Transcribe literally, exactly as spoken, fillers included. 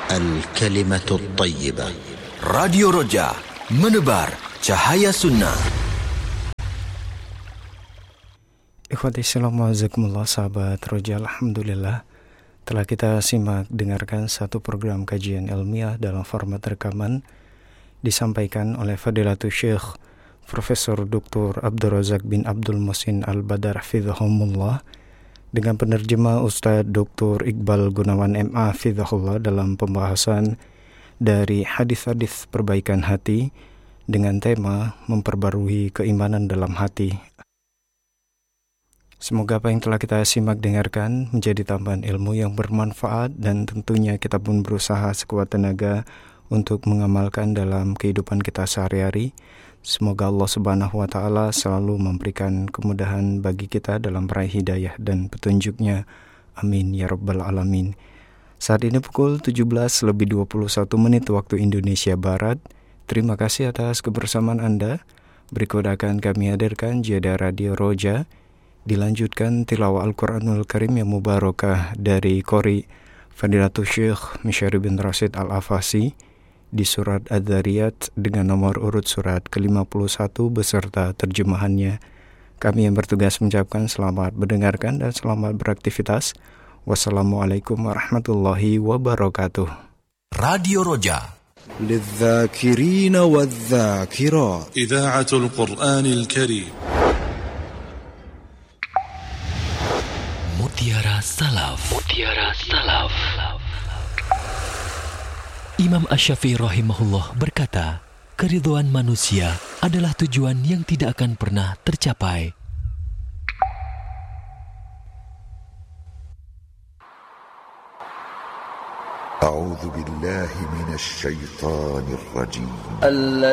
الكلمة الطيبة. Radio Roja, menebar cahaya sunnah. Ikhwati salam wa jazakumullah, sahabat Roja. Alhamdulillah telah kita simak dengarkan satu program kajian ilmiah dalam format rekaman disampaikan oleh Fadilatul Syekh Profesor Doktor Abdul Razak bin Abdul Muhsin Al-Badar hafizahumullah dengan penerjemah Ustadz Doktor Iqbal Gunawan M A hafizahullah dalam pembahasan dari hadis-hadis perbaikan hati dengan tema memperbarui keimanan dalam hati. Semoga apa yang telah kita simak dengarkan menjadi tambahan ilmu yang bermanfaat, dan tentunya kita pun berusaha sekuat tenaga untuk mengamalkan dalam kehidupan kita sehari-hari. Semoga Allah Subhanahu wa Ta'ala selalu memberikan kemudahan bagi kita dalam meraih hidayah dan petunjuknya. Amin ya Rabbal Alamin. Saat ini pukul tujuh belas lebih dua puluh satu menit waktu Indonesia Barat. Terima kasih atas kebersamaan Anda. Berikut akan kami hadirkan jeda Radio Roja. Dilanjutkan tilawah Al-Quranul Karim yang mubarakah dari Qori Fadilatul Syekh Misyari bin Rashid Al-Afasi di surat Adz-Dzariyat dengan nomor urut surat ke lima puluh satu beserta terjemahannya. Kami yang bertugas mengucapkan selamat mendengarkan dan selamat beraktivitas. Wassalamualaikum warahmatullahi wabarakatuh. Radio Roja للذاكرين والذاكرات. إذاعة القرآن الكريم. Mutiara Salaf. Mutiara Salaf. Imam Asy-Syafi'i rahimahullah berkata, keridhaan manusia adalah tujuan yang tidak akan pernah tercapai. أعوذ بالله من الشيطان الرجيم.